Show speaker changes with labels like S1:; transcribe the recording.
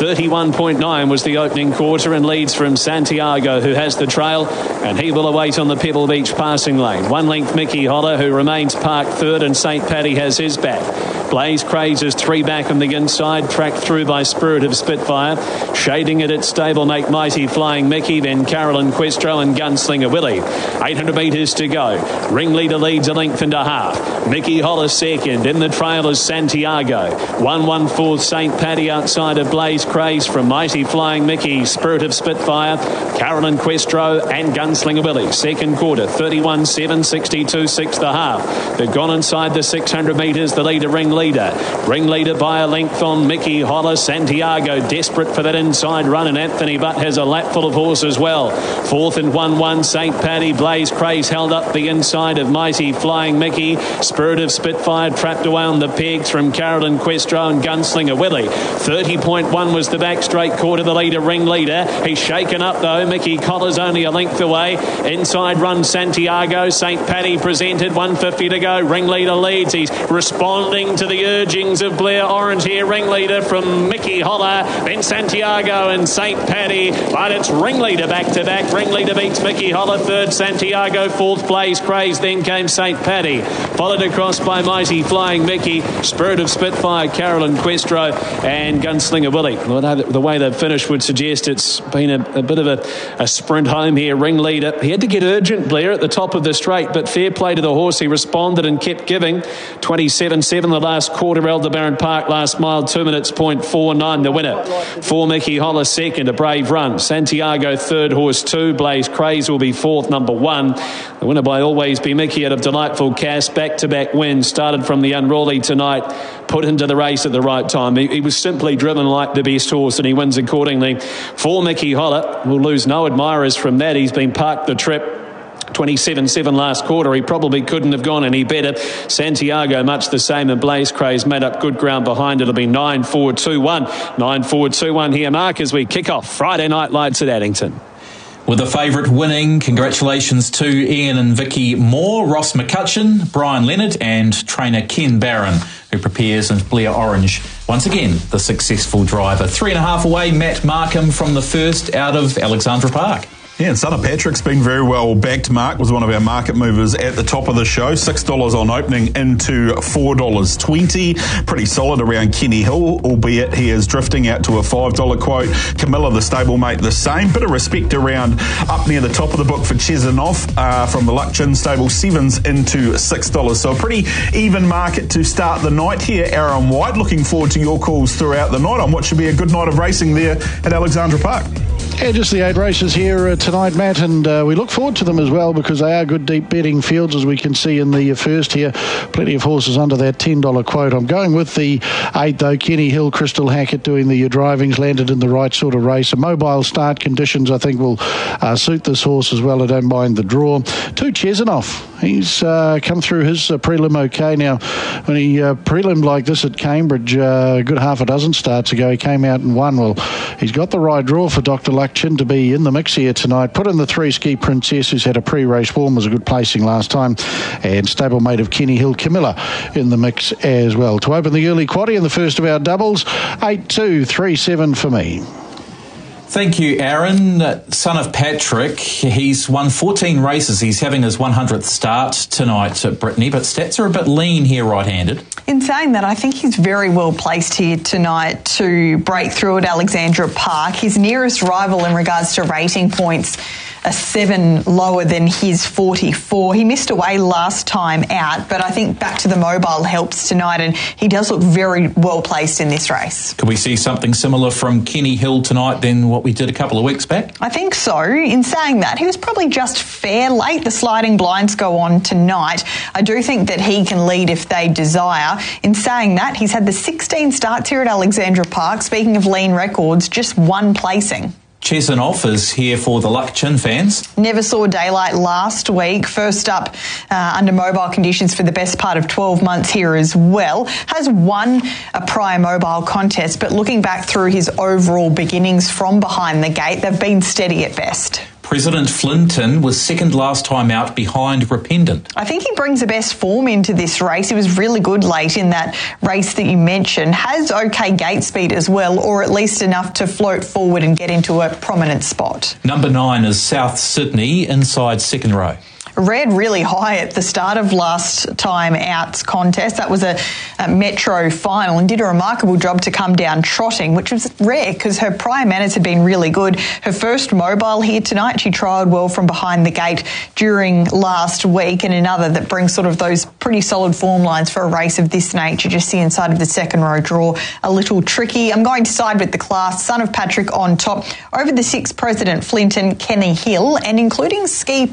S1: 31.9 was the opening quarter and leads from Santiago, who has the trail, and he will await on the Pebble Beach passing lane. 1 length Mickey Holler, who remains parked third, and St. Paddy has his back. Blaze Craze is 3 back on the inside, tracked through by Spirit of Spitfire. Shading it at stablemate Mighty Flying Mickey, then Carolyn Questro and Gunslinger Willie. 800 metres to go. Ringleader leads a length and a half. Mickey Holler second. In the trail is Santiago. 1-1-4 St. Paddy outside of Blaze Craze from Mighty Flying Mickey, Spirit of Spitfire, Carolyn Questro and Gunslinger Willie. Second quarter, 31-7, 62-6 the half. They've gone inside the 600 metres. The leader, Ringleader. Ringleader by a length on Mickey Holler. Santiago desperate for that inside run, and Anthony Butt has a lap full of horse as well. Fourth and 1-1 St. Paddy. Blaze Craze held up the inside of Mighty Flying Mickey. Spirit of Spitfire trapped away on the pegs from Carolyn Questro and Gunslinger Willie. 30.1 was the back straight quarter. The leader, Ringleader. He's shaken up though. Mickey Collar's only a length away. Inside run Santiago. St. Paddy presented. 150 to go. Ringleader leads. He's responding to the urgings of Blair Orange here. Ringleader from Mickey Holler, then Santiago and St. Paddy, but it's Ringleader back to back. Ringleader beats Mickey Holler third, Santiago fourth, Blaze Craze, then came St. Paddy, followed across by Mighty Flying Mickey, Spirit of Spitfire, Carolyn Questro and Gunslinger Willie. Well, the way they've finished would suggest it's been a bit of a sprint home here. Ringleader, he had to get urgent, Blair, at the top of the straight, but fair play to the horse. He responded and kept giving. 27-7 the last quarter. Aldebaran Park last mile, 2 minutes, 0.49 the winner. 4 Mickey Holler second, a brave run. Santiago third, horse 2. Blaze Craze will be fourth, number 1. The winner by Always Be Mickey out of Delightful Cass. Back-to-back wins. Started from the Unruly tonight. Put into the race at the right time. He was simply driven like the best horse, and he wins accordingly. 4 Mickey Holler will lose no admirers from that. He's been parked the trip. 27-7 last quarter. He probably couldn't have gone any better. Santiago much the same, and Blaze Craze made up good ground behind. It'll be 9-4-2-1. 9-4-2-1 here, Mark, as we kick off Friday Night Lights at Addington.
S2: With the favourite winning, congratulations to Ian and Vicky Moore, Ross McCutcheon, Brian Leonard and trainer Ken Barron, who prepares in Blair Orange. Once again, the successful driver. 3.5 away, Matt Markham from the first out of Alexandra Park.
S3: Yeah, and Son of Patrick's been very well backed. Mark was one of our market movers at the top of the show. $6 on opening into $4.20. Pretty solid around Kenny Hill, albeit he is drifting out to a $5 quote. Camilla, the stablemate, the same. Bit of respect around up near the top of the book for Chesanoff from the Luckchin stable, 7s into $6. So a pretty even market to start the night here. Aaron White, looking forward to your calls throughout the night on what should be a good night of racing there at Alexandra Park.
S4: Yeah, just the 8 races here tonight, Matt, and we look forward to them as well because they are good deep betting fields, as we can see in the first here. Plenty of horses under that $10 quote. I'm going with the 8 though. Kenny Hill, Crystal Hackett doing the drivings, landed in the right sort of race. A mobile start conditions I think will suit this horse as well. I don't mind the draw. 2 Chesanoff. He's come through his prelim okay. Now, when he prelim like this at Cambridge a good half a dozen starts ago, he came out and won. Well, he's got the right draw for Dr. Luckchin to be in the mix here tonight. Put in the 3 Ski Princess, who's had a pre-race warm, was a good placing last time, and stablemate of Kenny Hill, Camilla, in the mix as well. To open the early quaddie in the first of our doubles, 8-2-3-7 for me.
S2: Thank you, Aaron. Son of Patrick, he's won 14 races. He's having his 100th start tonight at Brittany, but stats are a bit lean here right-handed.
S5: In saying that, I think he's very well placed here tonight to break through at Alexandra Park. His nearest rival in regards to rating points, a 7 lower than his 44. He missed away last time out, but I think back to the mobile helps tonight, and he does look very well placed in this race.
S2: Could we see something similar from Kenny Hill tonight than what we did a couple of weeks back?
S5: I think so. In saying that, he was probably just fair late. The sliding blinds go on tonight. I do think that he can lead if they desire. In saying that, he's had the 16 starts here at Alexandra Park. Speaking of lean records, just 1 placing.
S2: Chesanoff is here for the Luckchin fans.
S5: Never saw daylight last week. First up under mobile conditions for the best part of 12 months here as well. Has won a prior mobile contest, but looking back through his overall beginnings from behind the gate, they've been steady at best.
S2: President Flinton was second last time out behind Rependant.
S5: I think he brings the best form into this race. He was really good late in that race that you mentioned. Has okay gate speed as well, or at least enough to float forward and get into a prominent spot.
S2: Number 9 is South Sydney, inside second row.
S5: Red really high at the start of last time out's contest. That was a Metro final and did a remarkable job to come down trotting, which was rare because her prior manners had been really good. Her first mobile here tonight, she trialled well from behind the gate during last week, and another that brings sort of those pretty solid form lines for a race of this nature. Just the inside of the second row draw a little tricky. I'm going to side with the class. Son of Patrick on top. Over the 6, President Flinton, Kenny Hill, and including Ski